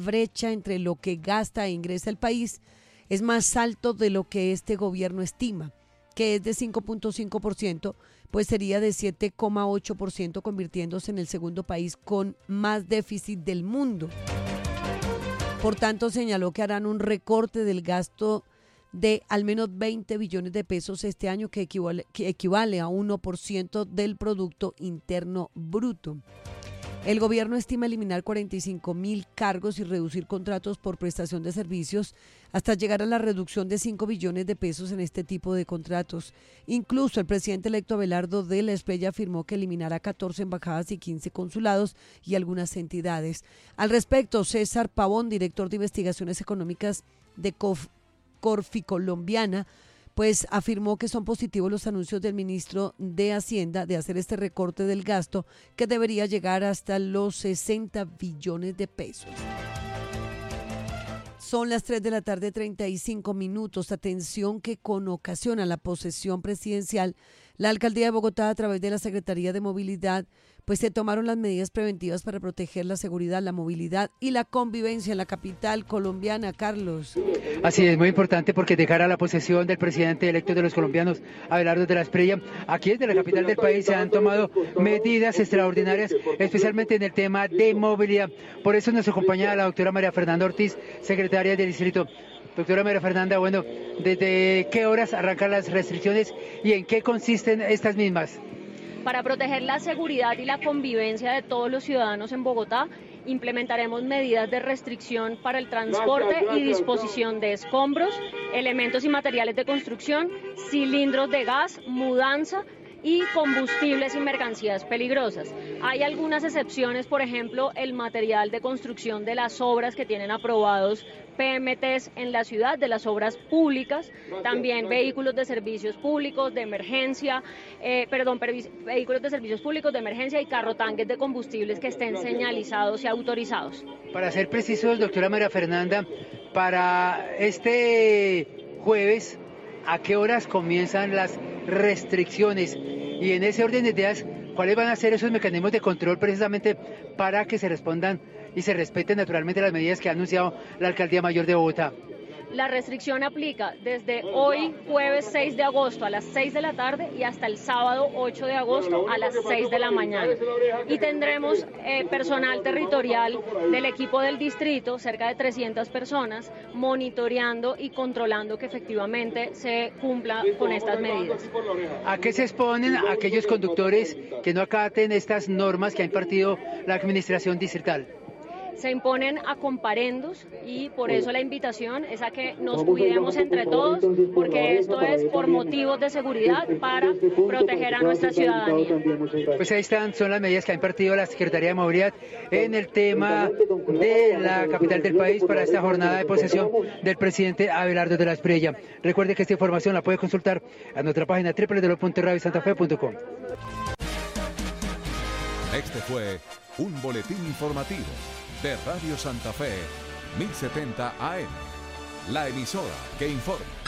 brecha entre lo que gasta e ingresa el país es más alto de lo que este gobierno estima, que es de 5.5%, pues sería de 7,8%, convirtiéndose en el segundo país con más déficit del mundo. Por tanto, señaló que harán un recorte del gasto de al menos 20 billones de pesos este año, que equivale a 1% del Producto Interno Bruto. El gobierno estima eliminar 45.000 cargos y reducir contratos por prestación de servicios hasta llegar a la reducción de 5 billones de pesos en este tipo de contratos. Incluso el presidente electo Abelardo de la Espriella afirmó que eliminará 14 embajadas y 15 consulados y algunas entidades. Al respecto, César Pavón, director de Investigaciones Económicas de Corficolombiana, pues afirmó que son positivos los anuncios del ministro de Hacienda de hacer este recorte del gasto que debería llegar hasta los 60 billones de pesos. Son las 3 de la tarde, 35 minutos. Atención que con ocasión a la posesión presidencial, la Alcaldía de Bogotá, a través de la Secretaría de Movilidad, pues se tomaron las medidas preventivas para proteger la seguridad, la movilidad y la convivencia en la capital colombiana. Carlos. Así es, muy importante, porque de cara a la posesión del presidente electo de los colombianos, Abelardo de la Espriella, aquí desde la capital del país se han tomado medidas extraordinarias, especialmente en el tema de movilidad. Por eso nos acompaña la doctora María Fernanda Ortiz, secretaria del distrito. Doctora María Fernanda, bueno, ¿desde qué horas arrancan las restricciones y en qué consisten estas mismas? Para proteger la seguridad y la convivencia de todos los ciudadanos en Bogotá, implementaremos medidas de restricción para el transporte y disposición de escombros, elementos y materiales de construcción, cilindros de gas, mudanza y combustibles y mercancías peligrosas. Hay algunas excepciones, por ejemplo, el material de construcción de las obras que tienen aprobados PMTs en la ciudad, de las obras públicas, también vehículos de servicios públicos de emergencia, vehículos de servicios públicos de emergencia y carrotanques de combustibles que estén señalizados y autorizados. Para ser precisos, doctora María Fernanda, para este jueves, ¿a qué horas comienzan las restricciones? Y en ese orden de ideas, ¿cuáles van a ser esos mecanismos de control precisamente para que se respondan y se respeten naturalmente las medidas que ha anunciado la Alcaldía Mayor de Bogotá? La restricción aplica desde hoy, jueves 6 de agosto a las 6 de la tarde y hasta el sábado 8 de agosto a las 6 de la mañana. Y tendremos personal territorial del equipo del distrito, cerca de 300 personas, monitoreando y controlando que efectivamente se cumpla con estas medidas. ¿A qué se exponen aquellos conductores que no acaten estas normas que ha impartido la administración distrital? Se imponen a comparendos y por eso la invitación es a que nos cuidemos entre todos, porque esto es por motivos de seguridad para proteger a nuestra ciudadanía. Pues ahí están, son las medidas que ha impartido la Secretaría de Movilidad en el tema de la capital del país para esta jornada de posesión del presidente Abelardo de la Espriella. Recuerde que esta información la puede consultar en nuestra página www.radiosantafe.com. Este fue un boletín informativo de Radio Santa Fe, 1070 AM, la emisora que informa.